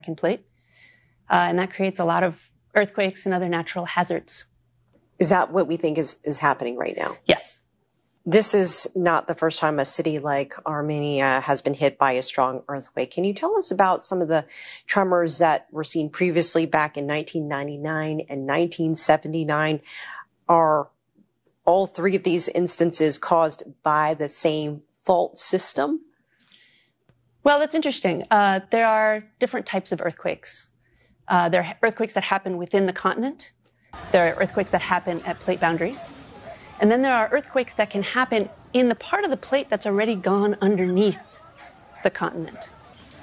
plate. And that creates a lot of earthquakes and other natural hazards. Is that what we think is happening right now? Yes. This is not the first time a city like Armenia has been hit by a strong earthquake. Can you tell us about some of the tremors that were seen previously back in 1999 and 1979? Are all three of these instances caused by the same fault system? Well, that's interesting. There are different types of earthquakes. There are earthquakes that happen within the continent. There are earthquakes that happen at plate boundaries. And then there are earthquakes that can happen in the part of the plate that's already gone underneath the continent.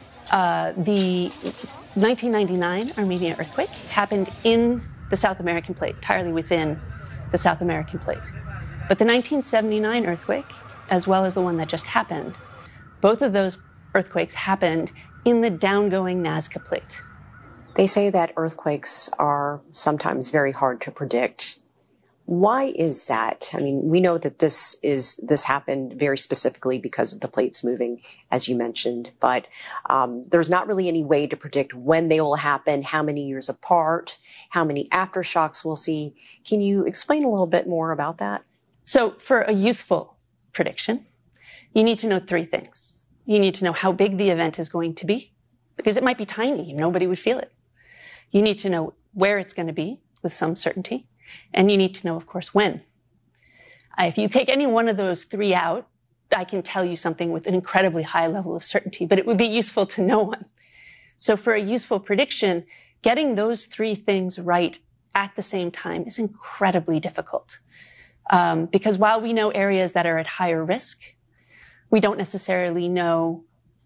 The 1999 Armenia earthquake happened in the South American plate, entirely within the South American plate. But the 1979 earthquake, as well as the one that just happened, both of those earthquakes happened in the downgoing Nazca plate. They say that earthquakes are sometimes very hard to predict. Why is that? I mean, we know that this happened very specifically because of the plates moving, as you mentioned, but there's not really any way to predict when they will happen, how many years apart, how many aftershocks we'll see. Can you explain a little bit more about that? So for a useful prediction, you need to know three things. You need to know how big the event is going to be, because it might be tiny, nobody would feel it. You need to know where it's going to be with some certainty. And you need to know, of course, when. If you take any one of those three out, I can tell you something with an incredibly high level of certainty, but it would be useful to know one. So for a useful prediction, getting those three things right at the same time is incredibly difficult. Because while we know areas that are at higher risk, we don't necessarily know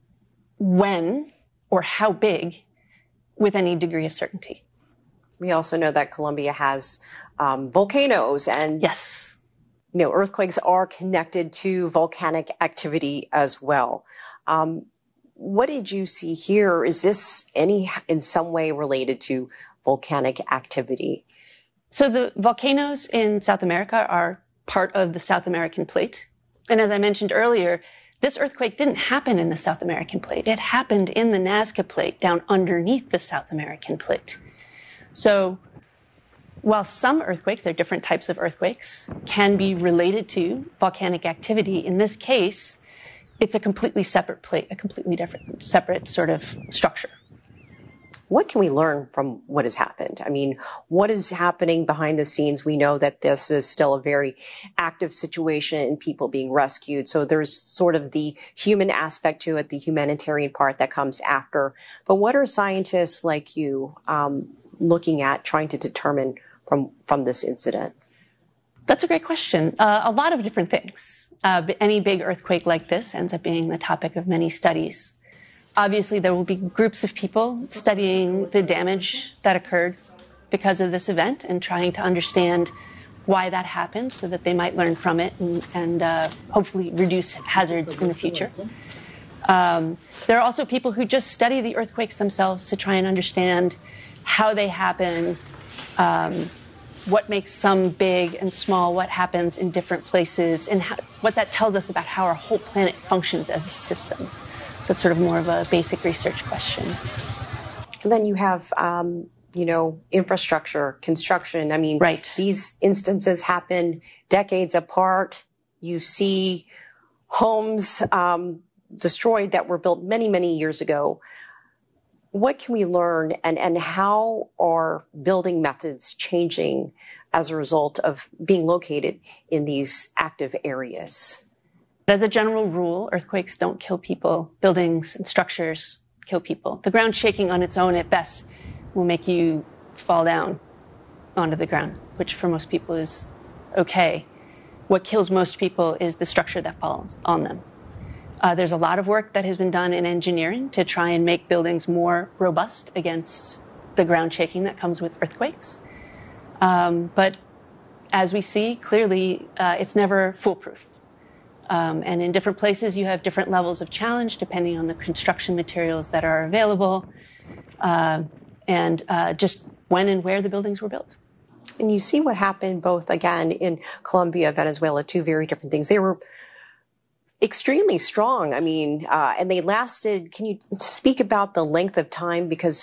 when or how big with any degree of certainty. We also know that Colombia has volcanoes, and yes, earthquakes are connected to volcanic activity as well. What did you see here? Is this in some way related to volcanic activity? So the volcanoes in South America are part of the South American plate. And as I mentioned earlier, this earthquake didn't happen in the South American plate. It happened in the Nazca plate down underneath the South American plate. So while some earthquakes, there are different types of earthquakes, can be related to volcanic activity, in this case, it's a completely separate plate, a completely different, separate sort of structure. What can we learn from what has happened? I mean, what is happening behind the scenes? We know that this is still a very active situation and people being rescued. So there's sort of the human aspect to it, the humanitarian part that comes after. But what are scientists like you looking at, trying to determine from this incident? That's a great question. A lot of different things. Any big earthquake like this ends up being the topic of many studies. Obviously, there will be groups of people studying the damage that occurred because of this event and trying to understand why that happened so that they might learn from it and hopefully reduce hazards in the future. There are also people who just study the earthquakes themselves to try and understand how they happen, what makes some big and small, what happens in different places, and what that tells us about how our whole planet functions as a system. So it's sort of more of a basic research question. And then you have, infrastructure, construction. I mean, right. These instances happen decades apart. You see homes destroyed that were built many, many years ago. What can we learn, and how are building methods changing as a result of being located in these active areas? As a general rule, earthquakes don't kill people. Buildings and structures kill people. The ground shaking on its own at best will make you fall down onto the ground, which for most people is okay. What kills most people is the structure that falls on them. There's a lot of work that has been done in engineering to try and make buildings more robust against the ground shaking that comes with earthquakes. But as we see, clearly, it's never foolproof. And in different places, you have different levels of challenge depending on the construction materials that are available and just when and where the buildings were built. And you see what happened both, again, in Colombia, Venezuela, two very different things. They were extremely strong. I mean, and they lasted. Can you speak about the length of time? Because